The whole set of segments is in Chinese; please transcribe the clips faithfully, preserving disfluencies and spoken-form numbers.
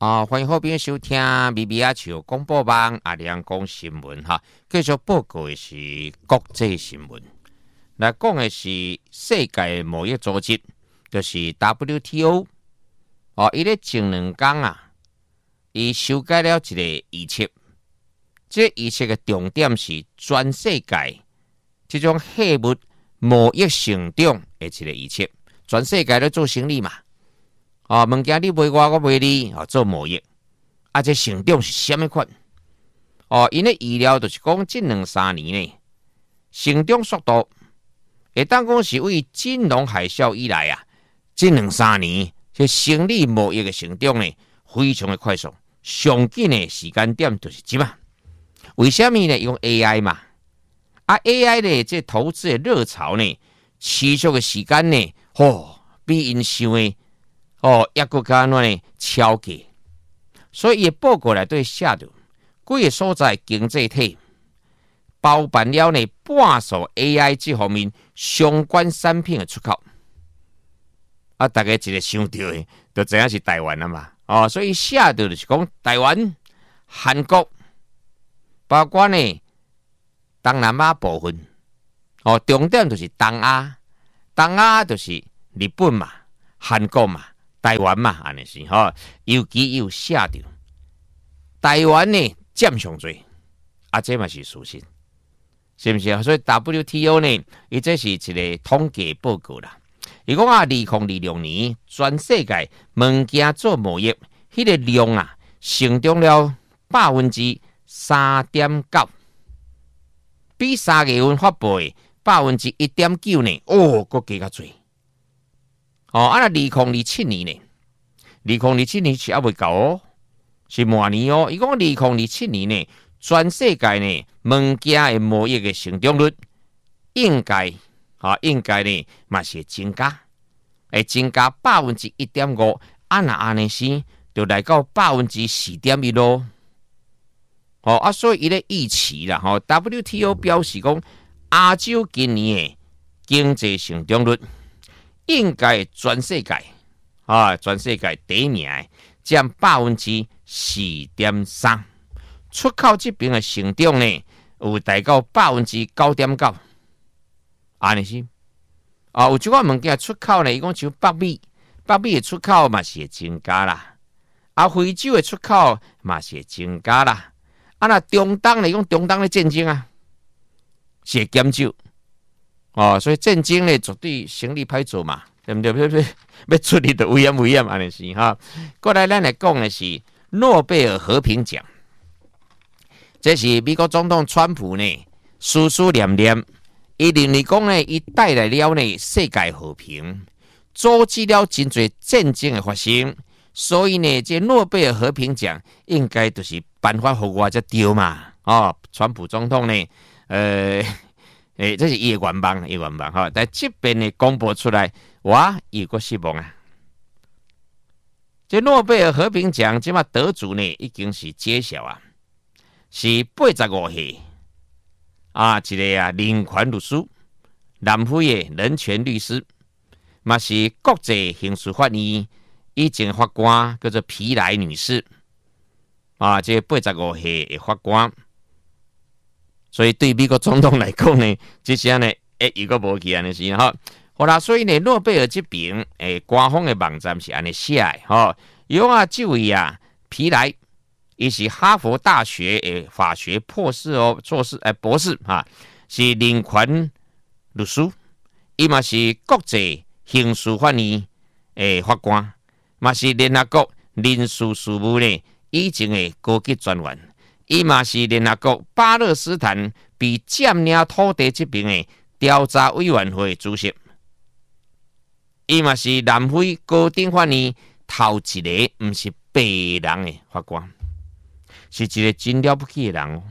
啊，欢迎好朋友收听咪咪阿球广播网阿亮讲新闻哈。继续报告的是国际新闻，来讲的是世界贸易组织，就是 W T O。哦，伊咧前两天啊，伊修改了一个预测，这个预测的重点是全世界这种货物贸易成长的一个预测。全世界咧做生意嘛。啊，物件你卖我，我卖你，啊，做贸易，啊，这成长是什么款？哦，因咧预料就是讲，这两三年呢，成长速度会当讲是为金融海啸以来啊，这两三年这生意贸易的成长呢，非常的快速，上紧的时间点就是即嘛。为什么呢？用 A I 嘛，啊 ，A I 呢，这投资的热潮呢，持续的时间呢，哦，比因想的。哦，抑个加呢超过，所以伊报告来对写着，几个所在经济体包办了呢半数 A I 这方面相关产品的出口。啊，大家一个想到的，就知影是台湾了嘛。哦，所以写着就是讲台湾、韩国，包括呢东南亚部分。哦，重点就是东亚，东亚就是日本嘛、韩国嘛。台湾嘛，安尼是吼，尤其有写着台湾呢占上多，啊，这嘛是事实，是不是啊？所以 W T O 呢，伊这是一个统计报告啦。伊讲啊，二零二六年全世界物件做贸易，迄、那个量啊，成长了百分之三点九，比三月份发布的百分之一点九呢，哦，佫加较多。哦，啊，那二零二七年呢？二零二七年是还未够哦，是末年哦。伊讲二零二七年呢，全世界呢物件的贸易的成长率应该啊，应该呢嘛是会增加，会增加百分之一点五。啊，那安尼是就来到百分之四点一咯。哦啊，所以伊咧预期啦，吼 W T O 表示讲，亚洲今年的经济成长率。应该全世界啊，全世界第一名占百分之四点三，出口这边的成长呢，有达到百分之九点九，安尼是啊，有即个物件出口呢，伊讲像北美，北美的出口嘛是会增加啦，啊，非洲的出口嘛是会增加啦，啊，那中东呢，讲中东的战争啊，是会减少。哦，所以战争呢，绝对生意歹做嘛，对不对？要要要出力的危险危险，安尼是哈。过来，咱来讲的是诺贝尔和平奖，这是美国总统川普呢，思思念念，伊认为讲呢，伊带来了呢世界和平，阻止了真侪战争的发生，所以呢，这诺贝尔和平奖应该就是颁发给我才对嘛。哦，川普总统呢，呃。诶、欸，这是伊的愿望，伊愿望哈。但这边呢公布出来，哇，有个失望啊！这诺贝尔和平奖即嘛得主呢，已经是揭晓啊，是八十五岁啊，一个啊林权律师，南非的人权律师，嘛是国际刑事法院以前法官叫做皮莱女士啊，这八十五岁的法官。所以对美国总统来讲呢，这些呢，诶，一个无去安尼是哈。好啦，所以呢，诺贝尔这边诶，官方的网站是安尼写的哈。有啊，这位啊，皮莱，伊是哈佛大学诶法学博士哦，硕士诶博士哈，是人权律师，伊嘛是国际刑事法院诶法官，嘛是联合国人事事务呢以前的高级专员。伊嘛是联合国巴勒斯坦被占领土地这边的调查委员会主席，伊嘛是南非高等法院头一个不是白人的法官，是一个真了不起的人哦。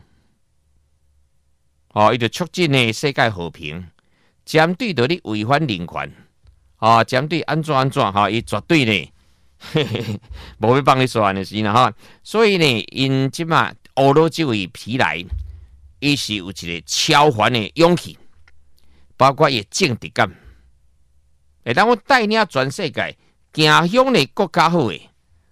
哦，伊就促进呢世界和平，针对着你违反人权，哦，针对安怎安怎哈，伊绝对呢，嘿嘿嘿，无要帮你说安尼是啦哈。所以呢，因即嘛。俄罗这位皮莱，伊是有一个超凡的勇气，包括伊政治感，会当我带领全世界行向的国家好诶，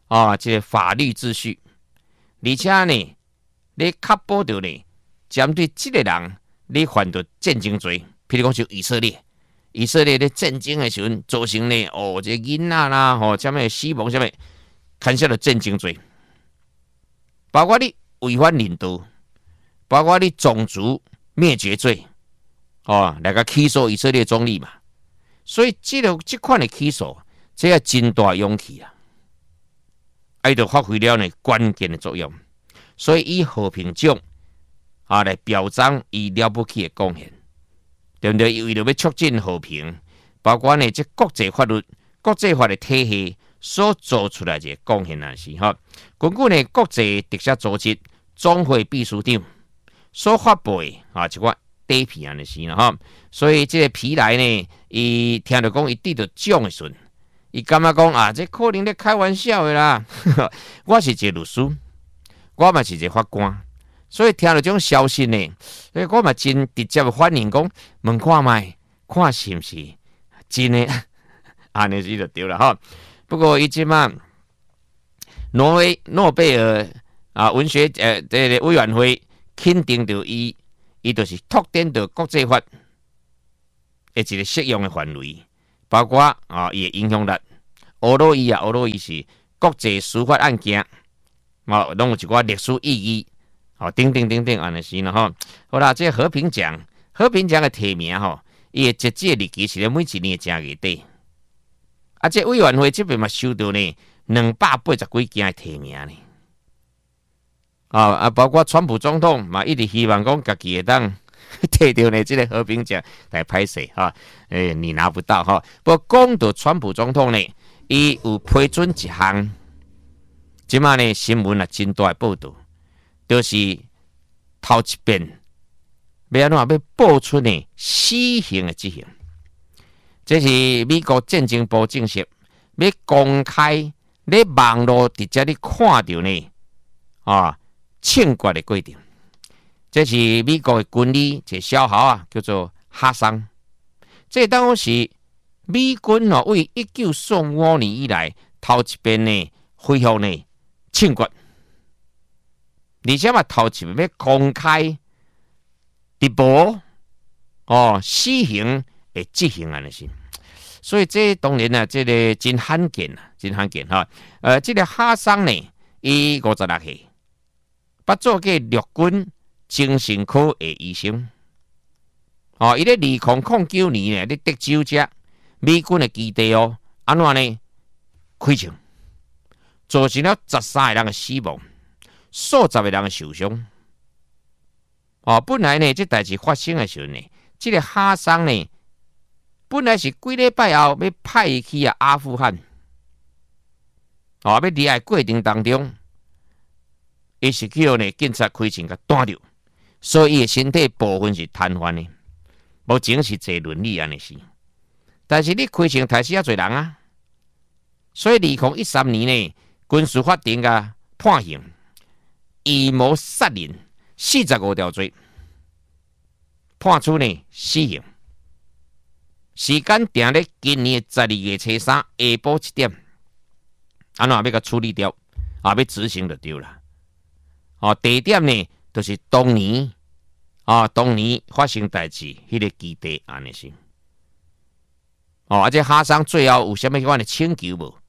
啊，这个法律秩序，而且呢，你确保着呢，针对这个人，你犯着战争罪，譬如讲像以色列，以色列咧战争的时阵造成呢，哦，这囡仔啦，吼、哦，什么死亡，什么，牵涉了战争罪，包括你违反领导，包括你种族灭绝罪，哦，来个起诉以色列总理嘛。所以这个这款的起诉，这要真大勇气啊！伊就发挥了呢关键的作用。所以以和平奖啊来表彰伊了不起的贡献，对不对？为了要促进和平，包括呢这国际法律、国际法的体系所做出来的贡献也是哈。根据呢国际特赦组织总会秘书长所发布的啊一款底片的是啦哈。所以这个皮来呢，伊听到讲伊得到奖的时阵，伊感觉讲啊，这可能咧开玩笑的啦。我是一个律师，我嘛是一个法官，所以听到这种消息呢，我嘛真直接的反应讲，问看卖，看是不是真的，安尼是就对了哈。不过伊即马挪威诺贝尔啊文学呃这个委员会肯定着伊，伊就是拓展着国际法。一个适用的范围，包括啊，伊的影响力。俄罗伊啊，俄罗伊是国际司法案件，啊，拢有一寡历史意义，哦，等等等等，安尼是啦吼。好啦，这和平奖，和平奖的提名吼，伊的截止日期是咧每一年的正月底。啊，这委员会这边嘛收到呢两百八十几件的提名呢。啊啊，包括川普总统嘛，一直希望讲家己会当。摕到呢，这个和平奖来拍摄哈，诶、欸，你拿不到哈。不过讲到川普总统呢，伊有批准一项，即马呢新闻啊真大报道，就是头一遍要安怎要报出呢死刑的执行。这是美国战争部正式要公开咧网络直接你看到呢啊枪决的规定。这是美国的军旅一个小校啊，叫做哈桑。这当然是美军哦，为一九四五年以来头一遍呢恢复呢枪决，而且嘛头一遍要公开直播哦死刑的执行安尼是。所以这当然啊，这个真罕见啊，真罕见哈。呃，这个哈桑呢，伊五十六岁，捌做过陆军。精神科的医生，哦，伊咧二零零九年呢，咧德州遮美军的基地哦，安怎呢？开枪，造成了十三个人的死亡，数十个人的受伤。哦，本来呢，这代志发生的时候呢，这个哈桑呢，本来是几礼拜后要派伊去啊阿富汗，哦，要离开过程当中，伊是叫呢警察开枪甲弹着。所以，伊身体部分是瘫痪的，目前是坐轮椅安尼是。但是你开枪杀死遐侪人啊，所以二零一三年呢，军事法庭甲判刑，预谋杀人四十五条罪，判处呢死刑。时间定咧今年十二月初三下晡一点，安怎要甲处理掉，啊要执行就对了。哦，地点呢？就是当年啊，当年发生代志，迄、那个基地安尼是。哦，而且哈桑最后有啥物款的请求无？